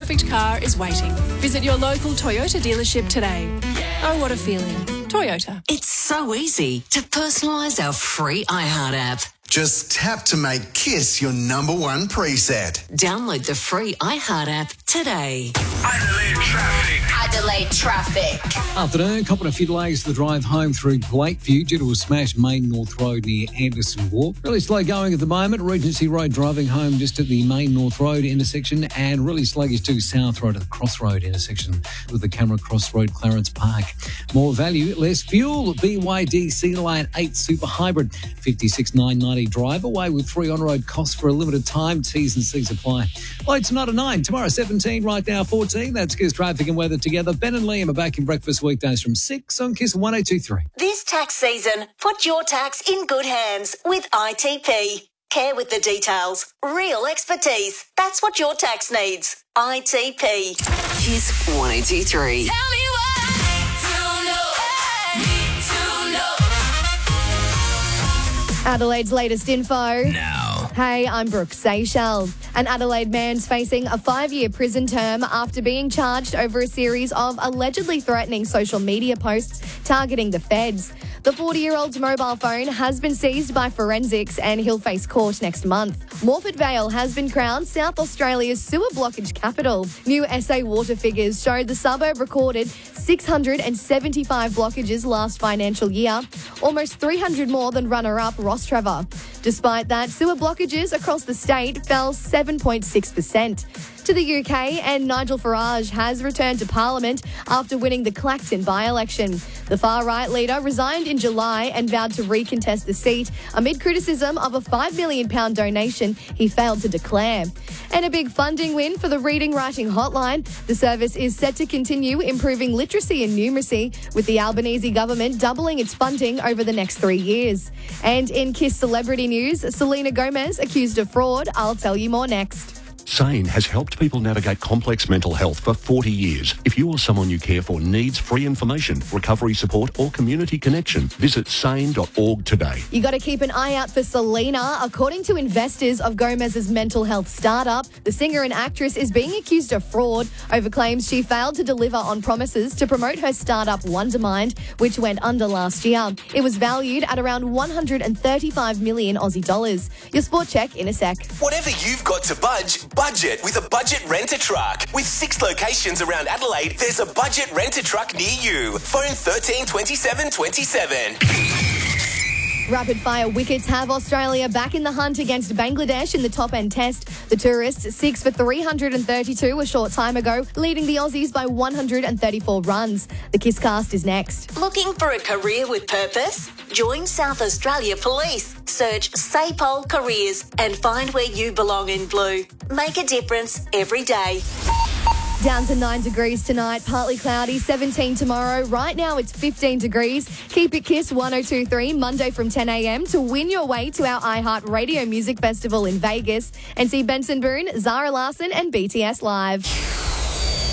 perfect car is waiting. Visit your local Toyota dealership today. Oh, what a feeling. Toyota. It's so easy to personalise our free iHeart app. Just tap to make KISS your number one preset. Download the free iHeart app today. Adelaide traffic. Afternoon, copping a few delays to the drive home through Lakeview due to a smashed Main North Road near Anderson Walk. Really slow going at the moment. Regency Road driving home just at the Main North Road intersection, and really sluggish to South Road at the Crossroad intersection with the Camera Crossroad Clarence Park. More value, less fuel. BYD Sea Lion 8 Super Hybrid, 56,990 drive away with free on-road costs for a limited time. T's and C's apply. Well, tonight at 9, tomorrow 17, right now 14. That's KISS traffic and weather together. Ben and Liam are back in breakfast weekdays from 6 on KISS 102.3. This tax season, put your tax in good hands with ITP. Care with the details. Real expertise. That's what your tax needs. ITP. KISS 102.3. Tell me what to know. Need to know. Adelaide's latest info. Now. Hey, I'm Brooke Seychelles. An Adelaide man's facing a 5-year prison term after being charged over a series of allegedly threatening social media posts targeting the feds. The 40-year-old's mobile phone has been seized by forensics and he'll face court next month. Morford Vale has been crowned South Australia's sewer blockage capital. New SA water figures showed the suburb recorded 675 blockages last financial year, almost 300 more than runner-up Ross Trevor. Despite that, sewer blockages across the state fell 7.6%. To the UK, and Nigel Farage has returned to Parliament after winning the Clacton by-election. The far-right leader resigned in July and vowed to recontest the seat amid criticism of a £5 million donation he failed to declare. And a big funding win for the Reading Writing Hotline. The service is set to continue improving literacy and numeracy, with the Albanese government doubling its funding over the next 3 years. And in KISS celebrity news, Selena Gomez accused of fraud. I'll tell you more next. SANE has helped people navigate complex mental health for 40 years. If you or someone you care for needs free information, recovery support or community connection, visit sane.org today. You got to keep an eye out for Selena. According to investors of Gomez's mental health startup, the singer and actress is being accused of fraud over claims she failed to deliver on promises to promote her startup Wondermind, which went under last year. It was valued at around 135 million Aussie dollars. Your sport check in a sec. Whatever you've got to budget with a budget rent-a-truck. With 6 locations around Adelaide, there's a budget rent-a-truck near you. Phone 13 27 27. Rapid-fire wickets have Australia back in the hunt against Bangladesh in the top-end test. The tourists 6 for 332 a short time ago, leading the Aussies by 134 runs. The KISS cast is next. Looking for a career with purpose? Join South Australia Police. Search SAPOL Careers and find where you belong in blue. Make a difference every day. Down to 9 degrees tonight, partly cloudy, 17 tomorrow. Right now it's 15 degrees. Keep it KISS 102.3 Monday from 10 a.m. to win your way to our iHeart Radio Music Festival in Vegas and see Benson Boone, Zara Larsson and BTS live.